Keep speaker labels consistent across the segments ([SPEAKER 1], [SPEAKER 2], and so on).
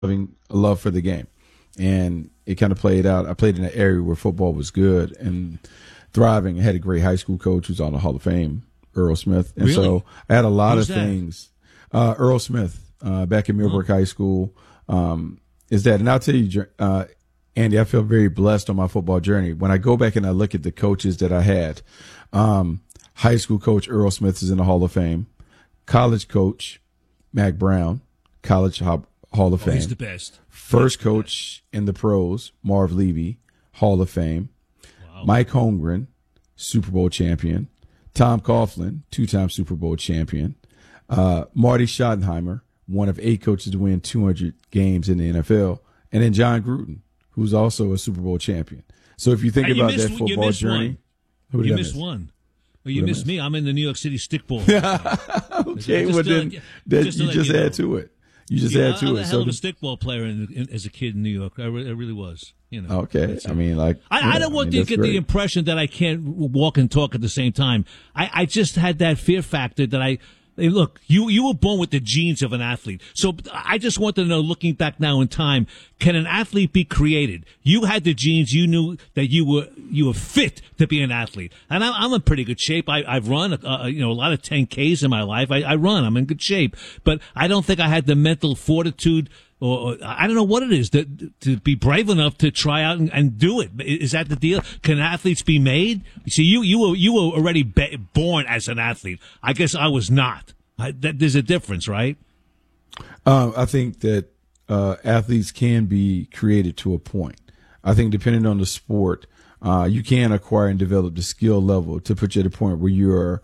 [SPEAKER 1] having a love for the game. And it kind of played out. I played in an area where football was good and thriving. I had a great high school coach who's on the Hall of Fame, Earl Smith. And
[SPEAKER 2] Really?
[SPEAKER 1] so I had a lot
[SPEAKER 2] Who's
[SPEAKER 1] of
[SPEAKER 2] that?
[SPEAKER 1] things. Earl Smith, back in Millbrook High School, is that. And I'll tell you, Andy, I feel very blessed on my football journey. When I go back and I look at the coaches that I had, high school coach Earl Smith is in the Hall of Fame. College coach Mac Brown, College Hall of Fame.
[SPEAKER 2] He's the best.
[SPEAKER 1] First coach in the pros, Marv Levy, Hall of Fame.
[SPEAKER 2] Wow.
[SPEAKER 1] Mike Holmgren, Super Bowl champion. Tom Coughlin, two-time Super Bowl champion. Marty Schottenheimer, one of 8 coaches to win 200 games in the NFL. And then John Gruden, who's also a Super Bowl champion. So if you think
[SPEAKER 2] Hey, you
[SPEAKER 1] about
[SPEAKER 2] missed-
[SPEAKER 1] that
[SPEAKER 2] you
[SPEAKER 1] football
[SPEAKER 2] missed
[SPEAKER 1] journey,
[SPEAKER 2] one.
[SPEAKER 1] who did
[SPEAKER 2] You
[SPEAKER 1] I
[SPEAKER 2] missed
[SPEAKER 1] miss?
[SPEAKER 2] one. Well, you
[SPEAKER 1] Who did I
[SPEAKER 2] missed
[SPEAKER 1] miss?
[SPEAKER 2] me. I'm in the New York City stickball.
[SPEAKER 1] Okay,
[SPEAKER 2] Just
[SPEAKER 1] well
[SPEAKER 2] to
[SPEAKER 1] then
[SPEAKER 2] let you-
[SPEAKER 1] that
[SPEAKER 2] just to
[SPEAKER 1] you
[SPEAKER 2] let
[SPEAKER 1] just
[SPEAKER 2] you know.
[SPEAKER 1] add to it. You just
[SPEAKER 2] Yeah,
[SPEAKER 1] add to
[SPEAKER 2] I'm
[SPEAKER 1] it.
[SPEAKER 2] a hell of a stickball player as a kid in New York. I really was. You know.
[SPEAKER 1] Okay, I mean, like
[SPEAKER 2] I don't want you to
[SPEAKER 1] that's
[SPEAKER 2] get
[SPEAKER 1] great.
[SPEAKER 2] the impression that I can't walk and talk at the same time. I just had that fear factor that hey, look, you were born with the genes of an athlete. So I just want to know, looking back now in time, can an athlete be created? You had the genes. You knew that you were fit to be an athlete. And I'm in pretty good shape. I've run, a lot of 10Ks in my life. I run. I'm in good shape. But I don't think I had the mental fortitude or I don't know what it is to be brave enough to try out and do it. Is that the deal? Can athletes be made? See, you were already born as an athlete. I guess I was not. There's a difference, right?
[SPEAKER 1] I think that athletes can be created to a point. I think depending on the sport, you can acquire and develop the skill level to put you at a point where you're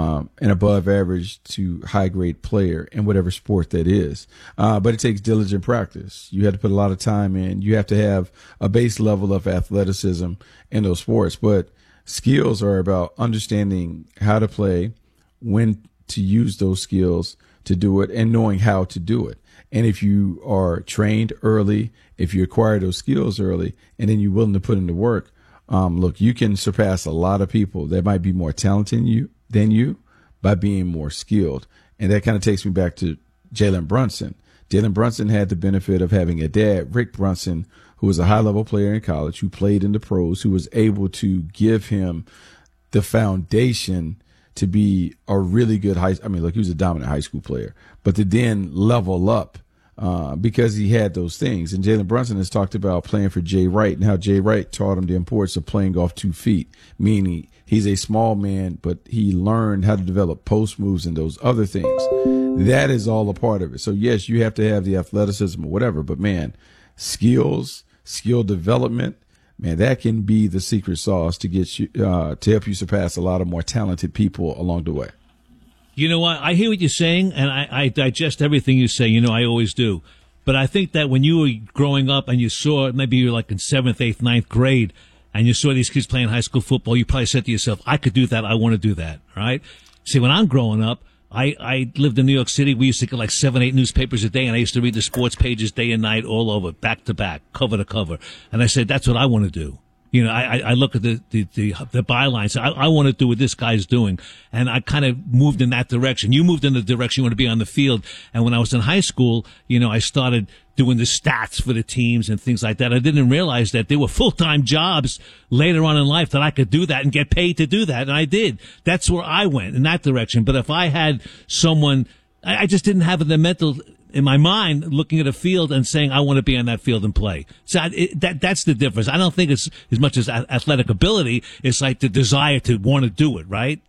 [SPEAKER 1] an above average to high grade player in whatever sport that is. But it takes diligent practice. You have to put a lot of time in. You have to have a base level of athleticism in those sports. But skills are about understanding how to play, when to use those skills to do it, and knowing how to do it. And if you are trained early, if you acquire those skills early, and then you're willing to put in the work, look, you can surpass a lot of people that might be more talented than you by being more skilled. And that kind of takes me back to Jalen Brunson. Jalen Brunson had the benefit of having a dad, Rick Brunson, who was a high-level player in college, who played in the pros, who was able to give him the foundation to be a really good he was a dominant high school player, but to then level up because he had those things. And Jalen Brunson has talked about playing for Jay Wright and how Jay Wright taught him the importance of playing off 2 feet, meaning he's a small man, but he learned how to develop post moves and those other things. That is all a part of it. So, yes, you have to have the athleticism or whatever, but, man, skill development, man, that can be the secret sauce to get you to help you surpass a lot of more talented people along the way.
[SPEAKER 2] You know what? I hear what you're saying, and I digest everything you say. You know, I always do. But I think that when you were growing up and you saw, maybe you were like in 7th, 8th, 9th grade, and you saw these kids playing high school football, you probably said to yourself, I could do that. I want to do that. Right? See, when I'm growing up, I lived in New York City. We used to get like 7, 8 newspapers a day, and I used to read the sports pages day and night, all over, back to back, cover to cover. And I said, that's what I want to do. You know, I look at the bylines. I want to do what this guy's doing. And I kind of moved in that direction. You moved in the direction you want to be on the field. And when I was in high school, you know, I started doing the stats for the teams and things like that. I didn't realize that there were full-time jobs later on in life that I could do that and get paid to do that. And I did. That's where I went, in that direction. But if I had someone, I just didn't have the mental in my mind looking at a field and saying, I want to be on that field and play. So that's the difference. I don't think it's as much as athletic ability. It's like the desire to want to do it, right?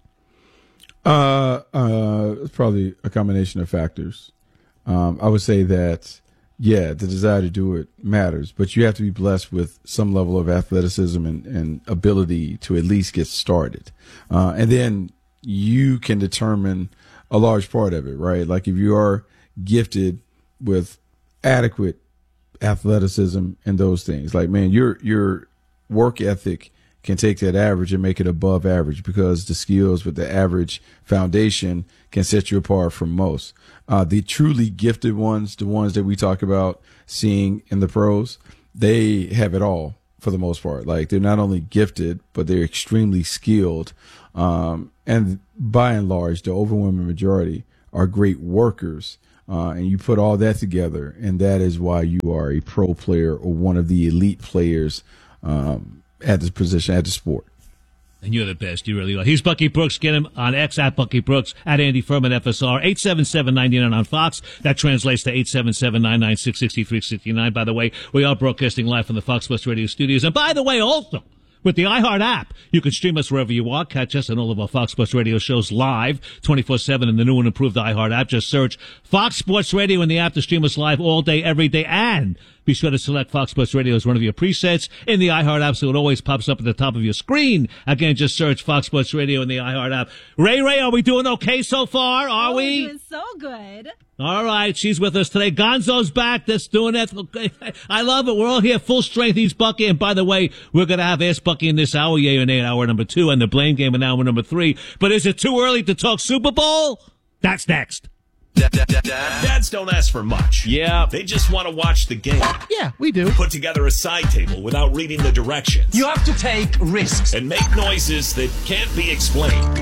[SPEAKER 1] It's probably a combination of factors. I would say that, yeah, the desire to do it matters, but you have to be blessed with some level of athleticism and ability to at least get started. And then you can determine a large part of it, right? Like if you are gifted with adequate athleticism and those things, like, man, your work ethic can take that average and make it above average because the skills with the average foundation can set you apart from most. The truly gifted ones, the ones that we talk about seeing in the pros, they have it all for the most part. Like, they're not only gifted, but they're extremely skilled. And by and large, the overwhelming majority are great workers. And you put all that together, and that is why you are a pro player or one of the elite players at this position, at the sport.
[SPEAKER 2] And you're the best. You really are. He's Bucky Brooks. Get him on X at Bucky Brooks, at Andy Furman FSR, 877-99 on Fox. That translates to 877-996-6369. By the way, we are broadcasting live from the Fox Sports Radio studios. And by the way, also, with the iHeart app, you can stream us wherever you are. Catch us and all of our Fox Sports Radio shows live 24/7 in the new and improved iHeart app. Just search Fox Sports Radio in the app to stream us live all day, every day. And be sure to select Fox Sports Radio as one of your presets in the iHeart app so it always pops up at the top of your screen. Again, just search Fox Sports Radio in the iHeart app. Ray, are we doing okay so far? Are we?
[SPEAKER 3] We're doing so good.
[SPEAKER 2] All right, she's with us today. Gonzo's back. That's doing it. I love it. We're all here full strength. He's Bucky. And by the way, we're going to have Ask Bucky in this hour, yay or nay, in hour number 2, and the Blame Game in hour number 3. But is it too early to talk Super Bowl? That's next.
[SPEAKER 4] Dads don't ask for much.
[SPEAKER 5] Yeah.
[SPEAKER 4] They just want to watch the game.
[SPEAKER 5] Yeah, we do.
[SPEAKER 4] Put together a side table without reading the directions.
[SPEAKER 5] You have to take risks.
[SPEAKER 4] And make noises that can't be explained.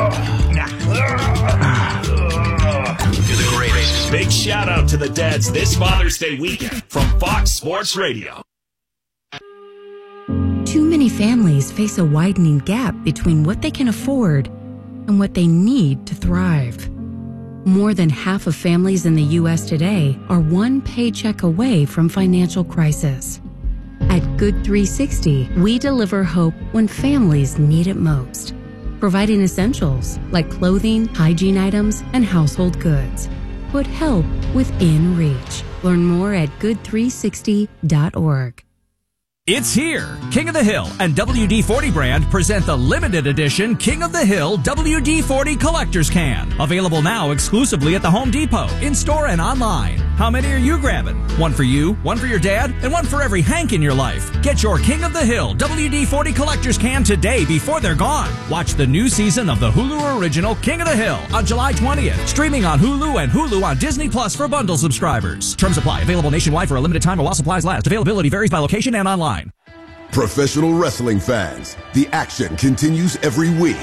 [SPEAKER 6] You're the greatest.
[SPEAKER 4] Big shout out to the dads this Father's Day weekend from Fox Sports Radio.
[SPEAKER 7] Too many families face a widening gap between what they can afford and what they need to thrive. More than half of families in the U.S. today are one paycheck away from financial crisis. At Good 360, we deliver hope when families need it most, providing essentials like clothing, hygiene items, and household goods. Put help within reach. Learn more at good360.org.
[SPEAKER 8] It's here. King of the Hill and WD-40 brand present the limited edition King of the Hill WD-40 Collector's Can. Available now exclusively at the Home Depot, in-store and online. How many are you grabbing? One for you, one for your dad, and one for every Hank in your life. Get your King of the Hill WD-40 Collector's Can today before they're gone. Watch the new season of the Hulu original King of the Hill on July 20th. Streaming on Hulu and Hulu on Disney Plus for bundle subscribers. Terms apply. Available nationwide for a limited time while supplies last. Availability varies by location and online.
[SPEAKER 9] Professional wrestling fans, the action continues every week.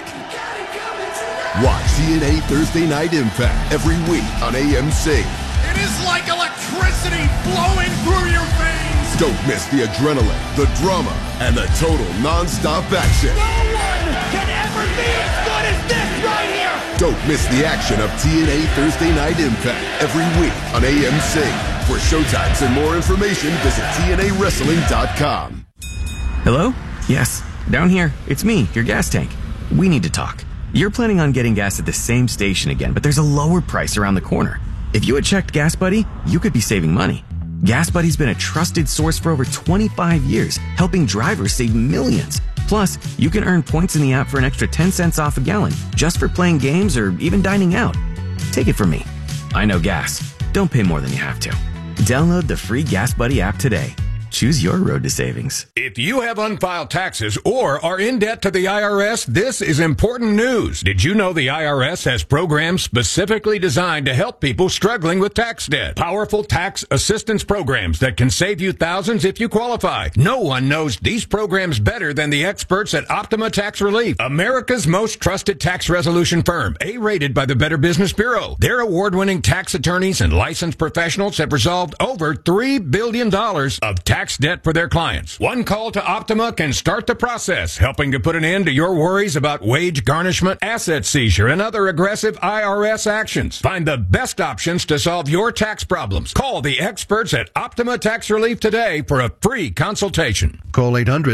[SPEAKER 9] Watch TNA Thursday Night Impact every week on AMC.
[SPEAKER 6] It is like electricity flowing through your veins.
[SPEAKER 9] Don't miss the adrenaline, the drama, and the total non-stop action.
[SPEAKER 6] No one can ever be as good as this right here.
[SPEAKER 9] Don't miss the action of TNA Thursday Night Impact every week on AMC. For showtimes and more information, visit TNAWrestling.com.
[SPEAKER 10] Hello? Yes, down here. It's me, your gas tank. We need to talk. You're planning on getting gas at the same station again, but there's a lower price around the corner. If you had checked Gas Buddy, you could be saving money. Gas Buddy's been a trusted source for over 25 years, helping drivers save millions. Plus, you can earn points in the app for an extra 10 cents off a gallon, just for playing games or even dining out. Take it from me. I know gas. Don't pay more than you have to. Download the free Gas Buddy app today. Choose your road to savings.
[SPEAKER 11] If you have unfiled taxes or are in debt to the IRS, this is important news. Did you know the IRS has programs specifically designed to help people struggling with tax debt? Powerful tax assistance programs that can save you thousands if you qualify. No one knows these programs better than the experts at Optima Tax Relief, America's most trusted tax resolution firm, A-rated by the Better Business Bureau. Their award-winning tax attorneys and licensed professionals have resolved over $3 billion of tax debt for their clients. One call to Optima can start the process, helping to put an end to your worries about wage garnishment, asset seizure, and other aggressive IRS actions. Find the best options to solve your tax problems. Call the experts at Optima Tax Relief today for a free consultation.
[SPEAKER 12] Call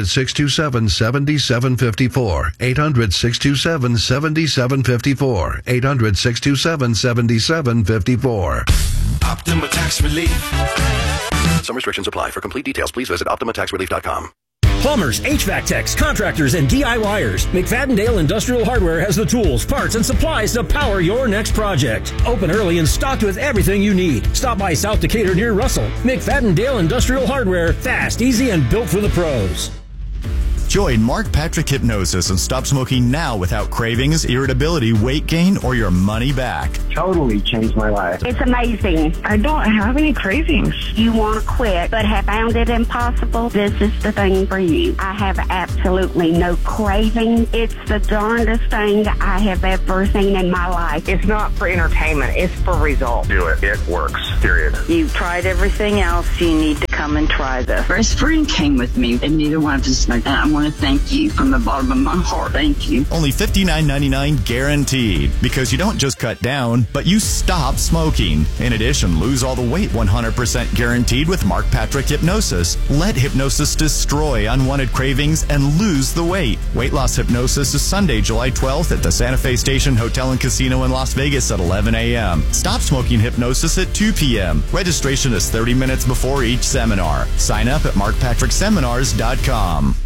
[SPEAKER 12] 800-627-7754. 800-627-7754. 800-627-7754.
[SPEAKER 6] Optima Tax Relief.
[SPEAKER 9] Some restrictions apply. For complete details, please visit OptimaTaxRelief.com.
[SPEAKER 13] Plumbers, HVAC techs, contractors, and DIYers. McFadden-Dale Industrial Hardware has the tools, parts, and supplies to power your next project. Open early and stocked with everything you need. Stop by South Decatur near Russell. McFadden-Dale Industrial Hardware. Fast, easy, and built for the pros.
[SPEAKER 3] Join Mark Patrick Hypnosis and stop smoking now without cravings, irritability, weight gain, or your money back.
[SPEAKER 14] Totally changed my life.
[SPEAKER 15] It's amazing. I don't have any cravings. You want to quit, but have found it impossible? This is the thing for you. I have absolutely no craving. It's the darndest thing I have ever seen in my life.
[SPEAKER 16] It's not for entertainment. It's for results.
[SPEAKER 17] Do it. It works. Period.
[SPEAKER 18] You've tried everything else. You need to come and try this.
[SPEAKER 19] Best friend came with me, and neither one of us. And I want to thank you from the bottom of my heart. Thank you.
[SPEAKER 3] Only $59.99 guaranteed. Because you don't just cut down, but you stop smoking. In addition, lose all the weight 100% guaranteed with Mark Patrick Hypnosis. Let hypnosis destroy unwanted cravings and lose the weight. Weight loss hypnosis is Sunday, July 12th at the Santa Fe Station Hotel and Casino in Las Vegas at 11 a.m. Stop smoking hypnosis at 2 p.m. Registration is 30 minutes before each seminar. Sign up at markpatrickseminars.com.